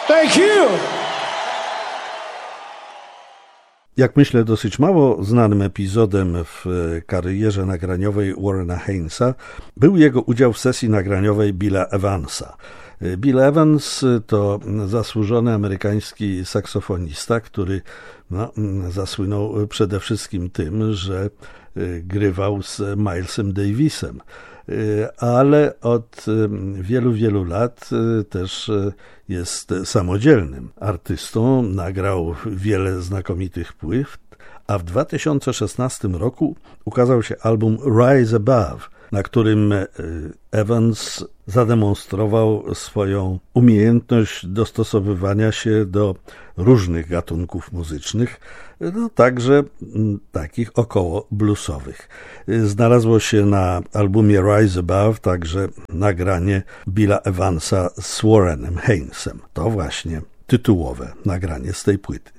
Thank you. Jak myślę, dosyć mało znanym epizodem w karierze nagraniowej Warrena Hainesa był jego udział w sesji nagraniowej Billa Evansa. Bill Evans to zasłużony amerykański saksofonista, który zasłynął przede wszystkim tym, że grywał z Milesem Davisem, ale od wielu, wielu lat też jest samodzielnym artystą, nagrał wiele znakomitych płyt, a w 2016 roku ukazał się album Rise Above, na którym Evans zademonstrował swoją umiejętność dostosowywania się do różnych gatunków muzycznych, także takich około bluesowych. Znalazło się na albumie Rise Above także nagranie Billa Evansa z Warrenem Hainesem. To właśnie tytułowe nagranie z tej płyty.